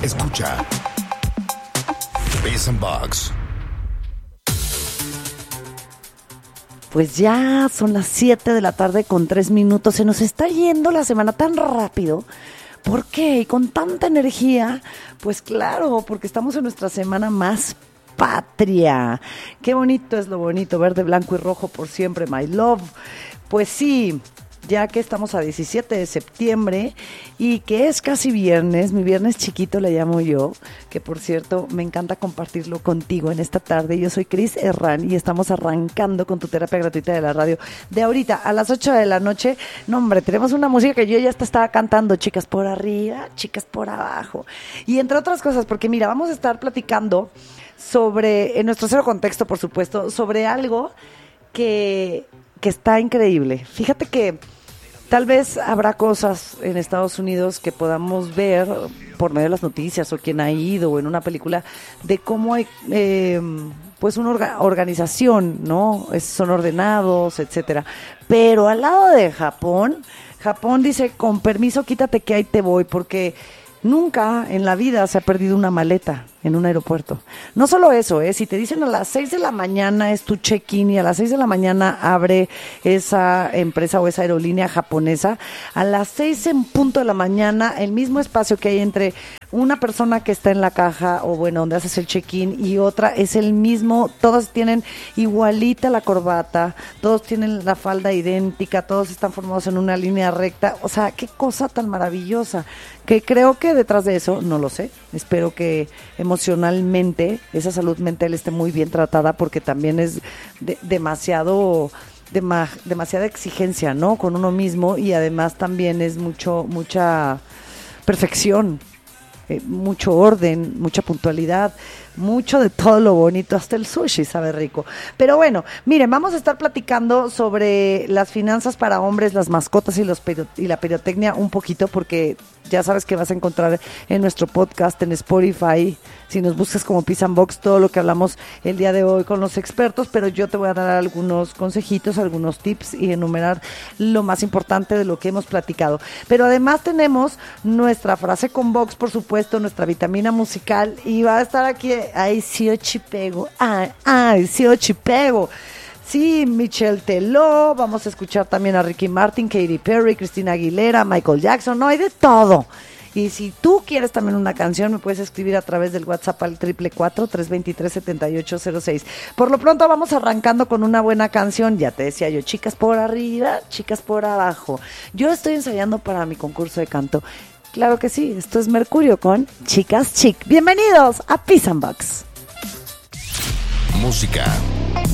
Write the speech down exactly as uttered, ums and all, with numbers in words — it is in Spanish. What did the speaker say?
Escucha Piss and Box. Pues ya son las siete de la tarde con tres minutos. Se nos está yendo la semana tan rápido. ¿Por qué? Y con tanta energía. Pues claro, porque estamos en nuestra semana más patria. Qué bonito es lo bonito, verde, blanco y rojo por siempre, my love. Pues sí, ya que estamos a diecisiete de septiembre y que es casi viernes, mi viernes chiquito le llamo yo, que por cierto me encanta compartirlo contigo en esta tarde. Yo soy Cris Herrán y estamos arrancando con tu terapia gratuita de la radio de ahorita a las ocho de la noche. No hombre, tenemos una música que yo ya hasta estaba cantando, chicas por arriba, chicas por abajo, y entre otras cosas, porque mira, vamos a estar platicando sobre, en nuestro cero contexto por supuesto, sobre algo que, que está increíble. Fíjate que tal vez habrá cosas en Estados Unidos que podamos ver por medio de las noticias o quien ha ido o en una película de cómo hay eh, pues una orga- organización, ¿no? Es, son ordenados, etcétera. Pero al lado de Japón, Japón dice, con permiso, quítate que ahí te voy, porque nunca en la vida se ha perdido una maleta en un aeropuerto. No solo eso, ¿eh? Si te dicen a las seis de la mañana es tu check-in y a las seis de la mañana abre esa empresa o esa aerolínea japonesa, a las seis en punto de la mañana, el mismo espacio que hay entre una persona que está en la caja o bueno, donde haces el check-in y otra es el mismo, todos tienen igualita la corbata, todos tienen la falda idéntica, todos están formados en una línea recta. O sea, qué cosa tan maravillosa, que creo que detrás de eso, no lo sé, espero que emocionalmente esa salud mental esté muy bien tratada, porque también es de, demasiado dema, demasiada exigencia, ¿no? Con uno mismo, y además también es mucho mucha perfección, eh, mucho orden, mucha puntualidad, mucho de todo lo bonito, hasta el sushi sabe rico. Pero bueno, miren, vamos a estar platicando sobre las finanzas para hombres, las mascotas y los piro- y la pirotecnia un poquito, porque ya sabes que vas a encontrar en nuestro podcast, en Spotify, si nos buscas como Piss and Box, todo lo que hablamos el día de hoy con los expertos, pero yo te voy a dar algunos consejitos, algunos tips y enumerar lo más importante de lo que hemos platicado. Pero además tenemos nuestra frase con Box, por supuesto, nuestra vitamina musical, y va a estar aquí, ay, sí, ochipego, ay, ay, sí, ochipego. Sí, Michelle Teló, vamos a escuchar también a Ricky Martin, Katy Perry, Christina Aguilera, Michael Jackson, no, hay de todo. Y si tú quieres también una canción, me puedes escribir a través del WhatsApp al triple cuatro, tres veintitrés, setenta y ocho cero seis. Por lo pronto vamos arrancando con una buena canción, ya te decía yo, chicas por arriba, chicas por abajo. Yo estoy ensayando para mi concurso de canto. Claro que sí, esto es Mercurio con Chicas Chic. Bienvenidos a Piss and Box. Música,